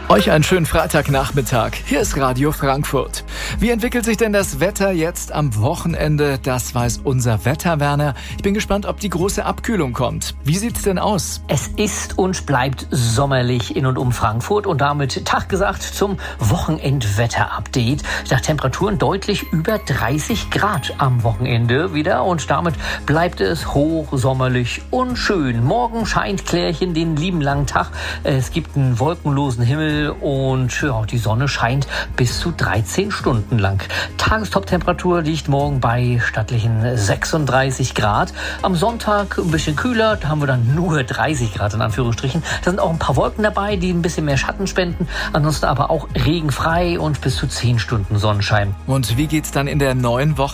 Euch einen schönen Freitagnachmittag. Hier ist Radio Frankfurt. Wie entwickelt sich denn das Wetter jetzt am Wochenende? Das weiß unser Wetterwerner. Ich bin gespannt, ob die große Abkühlung kommt. Wie sieht's denn aus? Es ist und bleibt sommerlich in und um Frankfurt und damit Tag gesagt zum Wochenendwetter-Update. Nach Temperaturen deutlich über 30 Grad am Wochenende wieder und damit bleibt es hochsommerlich und schön. Morgen scheint Klärchen den lieben langen Tag. Es gibt einen wolkenlosen Himmel und ja, die Sonne scheint bis zu 13 Stunden lang. Tagestoptemperatur liegt morgen bei stattlichen 36 Grad. Am Sonntag ein bisschen kühler, da haben wir dann nur 30 Grad in Anführungsstrichen. Da sind auch ein paar Wolken dabei, die ein bisschen mehr Schatten spenden. Ansonsten aber auch regenfrei und bis zu 10 Stunden Sonnenschein. Und wie geht's dann in der neuen Woche